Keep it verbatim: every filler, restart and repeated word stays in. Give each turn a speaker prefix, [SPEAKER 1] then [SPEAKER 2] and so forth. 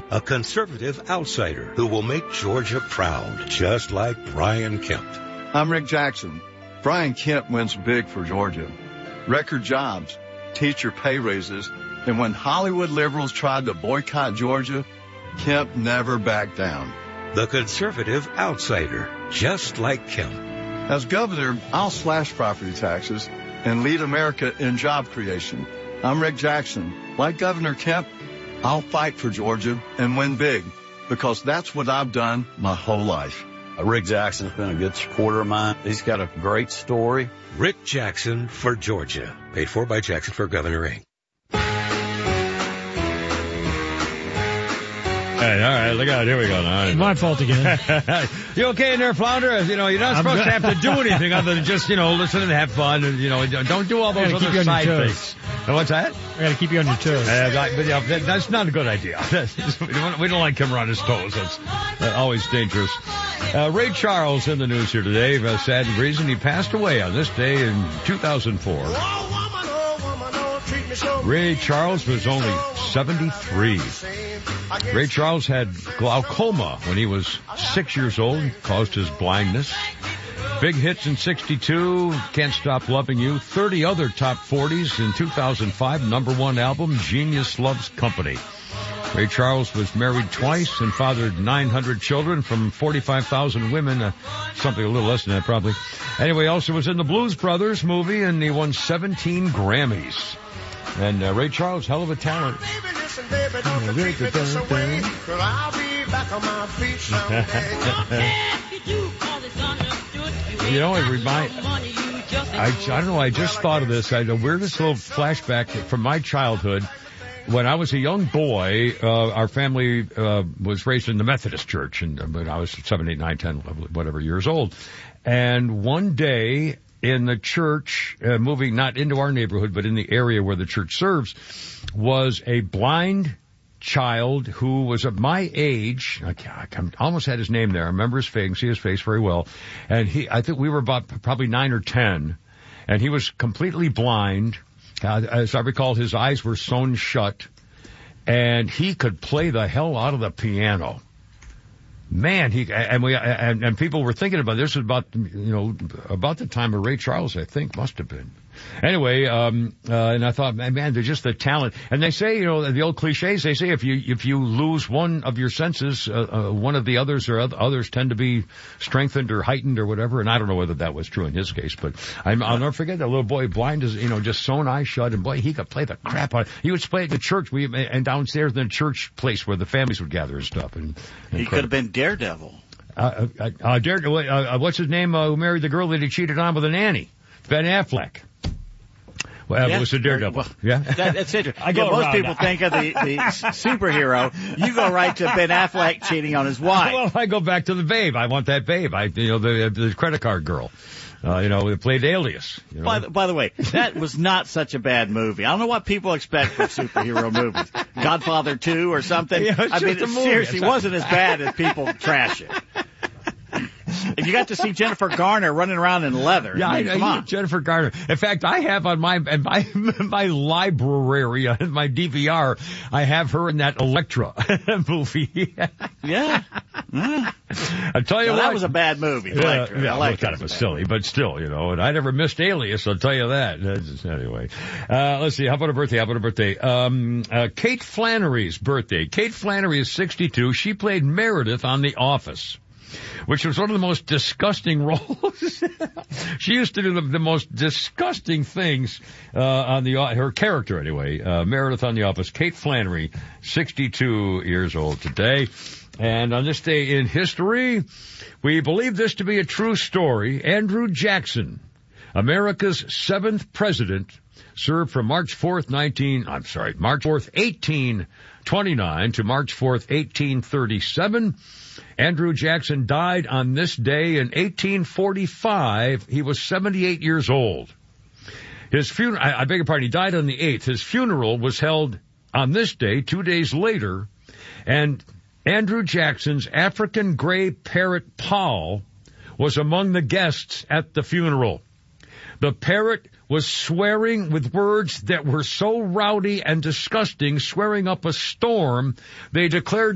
[SPEAKER 1] a conservative outsider who will make Georgia proud, just like Brian Kemp.
[SPEAKER 2] I'm Rick Jackson. Brian Kemp wins big for Georgia. Record jobs, teacher pay raises, and when Hollywood liberals tried to boycott Georgia, Kemp never backed down.
[SPEAKER 1] The conservative outsider, just like Kemp.
[SPEAKER 2] As governor, I'll slash property taxes and lead America in job creation. I'm Rick Jackson. Like Governor Kemp, I'll fight for Georgia and win big, because that's what I've done my whole life.
[SPEAKER 3] Rick Jackson's been a good supporter of mine. He's got a great story.
[SPEAKER 1] Rick Jackson for Georgia. Paid for by Jackson for Governor Incorporated.
[SPEAKER 4] Hey, all right, look out. Here we go now.
[SPEAKER 5] My fault again.
[SPEAKER 4] You okay in there, Flounder? You know, you're not supposed to have to do anything other than just, you know, listen and have fun. And, you know, don't do all those other
[SPEAKER 5] keep
[SPEAKER 4] side things. And what's that?
[SPEAKER 5] I got to keep you on your toes.
[SPEAKER 4] Uh, that, but, yeah, that, that's not a good idea. we, don't, we don't like him around his toes. That's uh, always dangerous. Uh, Ray Charles in the news here today. A sad reason he passed away on this day in two thousand four. Ray Charles was only seventy-three. Ray Charles had glaucoma when he was six years old, caused his blindness. Big hits in sixty-two, Can't Stop Loving You. thirty other top forties in two thousand five, number one album, Genius Loves Company. Ray Charles was married twice and fathered nine hundred children from forty-five thousand women, uh, something a little less than that probably. Anyway, also was in the Blues Brothers movie, and he won seventeen Grammys. And uh, Ray Charles, hell of a talent. You know, it remind I, I don't know, I just thought of this. I the weirdest little flashback from my childhood. When I was a young boy, uh, our family uh, was raised in the Methodist Church, and when I was seven, eight, nine, ten, whatever years old. And one day in the church, uh, moving not into our neighborhood, but in the area where the church serves, was a blind child who was of my age. I, I almost had his name there. I remember his face, see his face very well. And he, I think we were about probably nine or ten, and he was completely blind. Uh, as I recall, his eyes were sewn shut, and he could play the hell out of the piano. Man, he and we and, and people were thinking about this was about you know about the time of Ray Charles, I think, must have been. Anyway, um, uh, and I thought, man, man, they're just the talent. And they say, you know, the old cliches, they say if you if you lose one of your senses, uh, uh, one of the others or others tend to be strengthened or heightened or whatever. And I don't know whether that was true in his case, but I'm, I'll never forget that little boy, blind as you know, just sewn eyes shut, and boy, he could play the crap out. He would play at the church, we and downstairs in the church place where the families would gather and stuff. And, and
[SPEAKER 3] he could have been Daredevil.
[SPEAKER 4] Uh, uh, uh, Daredevil. Uh, what's his name? Uh, who married the girl that he cheated on with a nanny? Ben Affleck. Well, yeah. It was a Daredevil. Well, yeah,
[SPEAKER 3] that, that's interesting.
[SPEAKER 4] I go
[SPEAKER 3] yeah, most people
[SPEAKER 4] now.
[SPEAKER 3] think of the, the superhero. You go right to Ben Affleck cheating on his wife.
[SPEAKER 4] Well, I go back to the babe. I want that babe. I, you know, the, the credit card girl. Uh, you know, who played Alias. You know?
[SPEAKER 3] By, the, by the way, that was not such a bad movie. I don't know what people expect from superhero movies. Godfather two or something.
[SPEAKER 4] Yeah,
[SPEAKER 3] I mean, it seriously wasn't as bad as people trash it. And you got to see Jennifer Garner running around in leather.
[SPEAKER 4] Yeah,
[SPEAKER 3] I mean,
[SPEAKER 4] I,
[SPEAKER 3] come
[SPEAKER 4] I,
[SPEAKER 3] on.
[SPEAKER 4] Jennifer Garner. In fact, I have on my my my library, on my D V R, I have her in that Elektra movie.
[SPEAKER 3] Yeah. yeah.
[SPEAKER 4] I tell you
[SPEAKER 3] so
[SPEAKER 4] what,
[SPEAKER 3] that was a bad movie.
[SPEAKER 4] Yeah,
[SPEAKER 3] Elektra.
[SPEAKER 4] yeah,
[SPEAKER 3] Elektra
[SPEAKER 4] well, kind of a silly, but still, you know. And I never missed Alias, I'll tell you that. That's, anyway, uh, let's see. How about a birthday? How about a birthday? Um, uh, Kate Flannery's birthday. Kate Flannery is sixty-two. She played Meredith on The Office, which was one of the most disgusting roles. She used to do the, the most disgusting things uh, on the her character anyway. Uh, Meredith on The Office. Kate Flannery, sixty-two years old today. And on this day in history, we believe this to be a true story. Andrew Jackson, America's seventh president, served from March fourth, nineteen, I'm sorry, March fourth, eighteen twenty-nine to March fourth, eighteen thirty-seven. Andrew Jackson died on this day in eighteen forty-five. He was seventy-eight years old. His funeral, I, I beg your pardon, he died on the eighth. His funeral was held on this day, two days later, and Andrew Jackson's African gray parrot, Paul, was among the guests at the funeral. The parrot was swearing with words that were so rowdy and disgusting, swearing up a storm, they declared